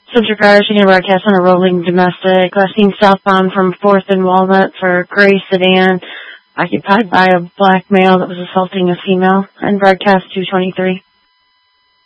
Central Car, she can broadcast on a rolling domestic. Last seen southbound from 4th and Walnut for gray sedan, occupied by a black male that was assaulting a female, and broadcast 223.